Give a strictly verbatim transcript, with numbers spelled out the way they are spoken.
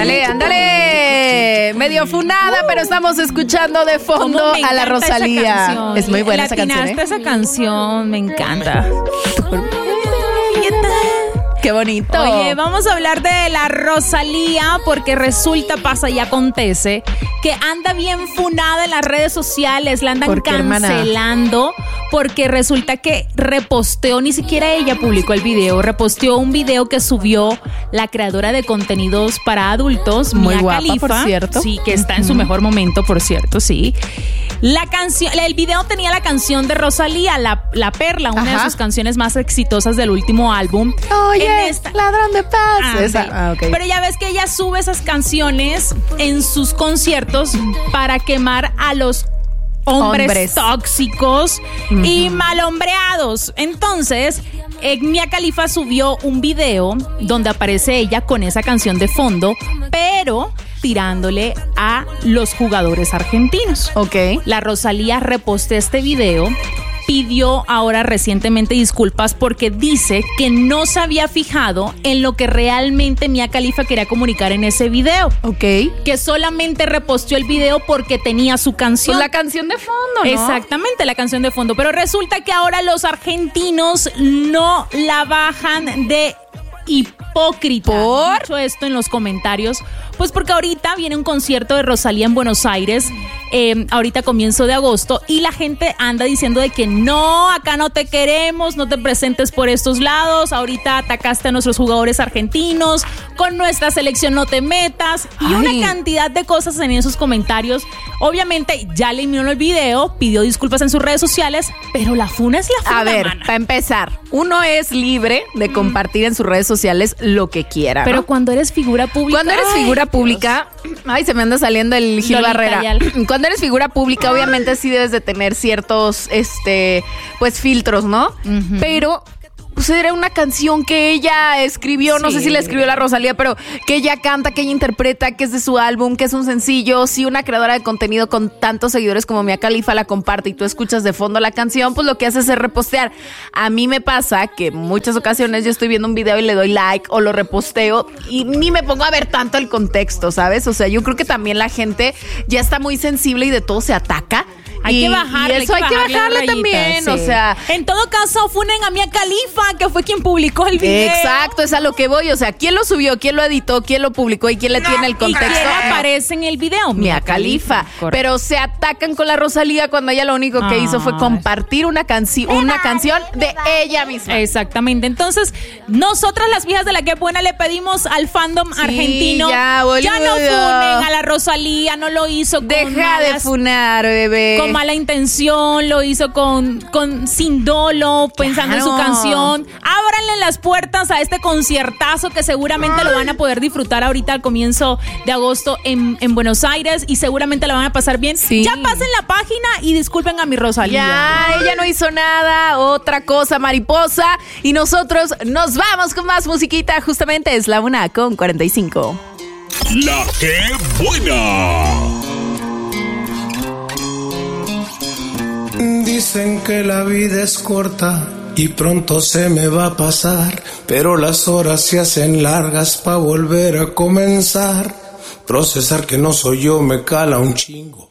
Ándale, ándale. Medio funada, pero estamos escuchando de fondo a la Rosalía. Es muy buena esa canción, ¿eh? esa canción, me encanta. Qué bonito. Oye, vamos a hablar de la Rosalía porque resulta, pasa y acontece que anda bien funada en las redes sociales, la andan cancelando, hermana? Porque resulta que reposteó, ni siquiera ella publicó el video, reposteó un video que subió la creadora de contenidos para adultos, muy Mia guapa, Khalifa, por cierto. Sí, que está en su mejor momento, por cierto, sí. La canción, el video tenía la canción de Rosalía, La, la Perla, una Ajá. de sus canciones más exitosas del último álbum. Oye, esta... ladrón de paz. Ah, Esa. Sí. Ah, okay. Pero ya ves que ella sube esas canciones en sus conciertos para quemar a los hombres, hombres. tóxicos uh-huh. y malhombreados. Entonces, eh, Mia Khalifa subió un video donde aparece ella con esa canción de fondo, pero tirándole a los jugadores argentinos. Ok. La Rosalía reposteó este video, pidió ahora recientemente disculpas porque dice que no se había fijado en lo que realmente Mia Khalifa quería comunicar en ese video. Ok. Que solamente reposteó el video porque tenía su canción. Pues la canción de fondo, ¿no? Exactamente, la canción de fondo. Pero resulta que ahora los argentinos no la bajan de hipócrita. ¿Por? Dicho esto en los comentarios, pues porque ahorita viene un concierto de Rosalía en Buenos Aires, eh, ahorita a comienzo de agosto, y la gente anda diciendo de que no, acá no te queremos, no te presentes por estos lados, ahorita atacaste a nuestros jugadores argentinos, con nuestra selección no te metas, y Ay. una cantidad de cosas en esos comentarios. Obviamente ya le eliminó el video, pidió disculpas en sus redes sociales, pero la funa es la funa. A ver, para empezar, uno es libre de mm. compartir en sus redes sociales lo que quiera, pero ¿no? cuando eres figura pública. Cuando eres ay, figura pública, Dios. ay, se me anda saliendo el Gil Lolita Barrera. Yal. Cuando eres figura pública, obviamente sí debes de tener ciertos, este, pues filtros, ¿no? Uh-huh. Pero pues era una canción que ella escribió, no sí. sé si la escribió la Rosalía, pero que ella canta, que ella interpreta, que es de su álbum, que es un sencillo. Si una creadora de contenido con tantos seguidores como Mia Khalifa la comparte y tú escuchas de fondo la canción, pues lo que haces es repostear. A mí me pasa que en muchas ocasiones yo estoy viendo un video y le doy like o lo reposteo y ni me pongo a ver tanto el contexto, ¿sabes? O sea, yo creo que también la gente ya está muy sensible y de todo se ataca. Hay y, que bajarle. Y eso hay que bajarle, hay que bajarle también, sí. O sea. En todo caso, funen a Mia Khalifa, que fue quien publicó el video. Exacto, es a lo que voy. O sea, ¿quién lo subió? ¿Quién lo editó? ¿Quién lo publicó? ¿Y quién le no, tiene el contexto? ¿Y quién aparece en el video? Mia, Mia Khalifa. Khalifa. Pero se atacan con la Rosalía cuando ella lo único que ah. hizo fue compartir una, canci- una canción de ella misma. Exactamente. Entonces, nosotras las viejas de La Que Buena le pedimos al fandom sí, argentino, ya, ya no funen a la Rosalía, no lo hizo con Deja malas, de funar, bebé. Con mala intención. Lo hizo con, con sin dolo, pensando claro. en su canción. Ábranle las puertas a este conciertazo que seguramente Ay. lo van a poder disfrutar ahorita al comienzo de agosto en, en Buenos Aires y seguramente la van a pasar bien. Sí. Ya pasen la página y disculpen a mi Rosalía. Ya, ella no hizo nada, otra cosa, mariposa. Y nosotros nos vamos con más musiquita. Justamente es la una con cuarenta y cinco. La Que Buena. Dicen que la vida es corta y pronto se me va a pasar, pero las horas se hacen largas pa' volver a comenzar. Procesar que no soy yo me cala un chingo.